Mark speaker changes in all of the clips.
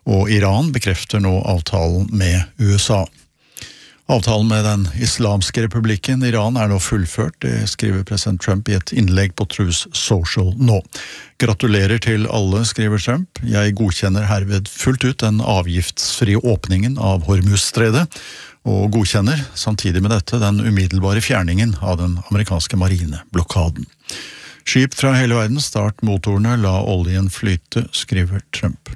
Speaker 1: og Iran bekrefter nå avtalen med USA. Avtalen med den islamske republikken Iran nå fullført, det skriver president Trump i et innlegg på Truth Social nå. Gratulerer til alle, skriver Trump. Jeg godkjenner herved fullt ut den avgiftsfrie åpningen av Hormuzstredet, og godkjenner samtidig med dette den umiddelbare fjerningen av den amerikanske marineblokaden. Skip fra hele verden, start motorene, la oljen flyte, skriver Trump.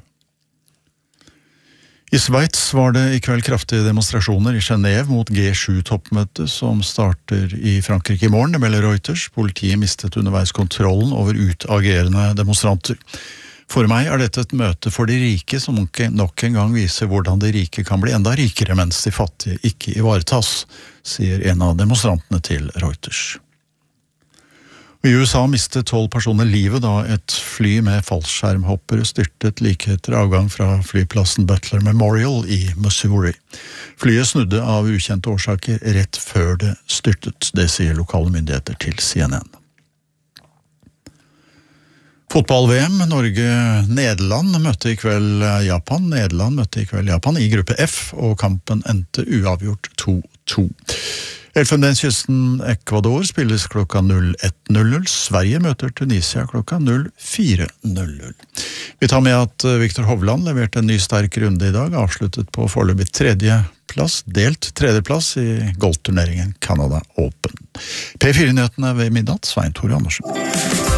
Speaker 1: I Sveits var det i kveld kraftige demonstrasjoner i Genève mot G7-toppmøtet som starter i Frankrike i morgen, det melder Reuters. Politiet mistet underveis kontrollen over utagerende demonstranter. For meg dette et møte for de rike som nok en gang viser hvordan de rike kan bli enda rikere mens de fattige ikke ivaretas, sier en av demonstrantene til Reuters. I USA mistet 12 personer livet da et fly med fallskjermhoppere styrtet like etter avgang fra flyplassen Butler Memorial i Missouri. Flyet snudde av ukjente årsaker rett før det styrtet, det sier lokale myndigheter til CNN. Fotball-VM, Norge-Nederland møtte i kveld Japan. Nederland møtte i kveld Japan i gruppe F, og kampen endte uavgjort 2-2. Elfenbenskysten Ecuador spilles klokka 01:00. Sverige møter Tunisia klokka 04:00. Vi tar med at Victor Hovland leverte en ny sterk runde i dag, avsluttet på foreløpig delt tredjeplass i golfturneringen Canada Open. P4-nyhetene ved midnatt, Svein Tore Andersen.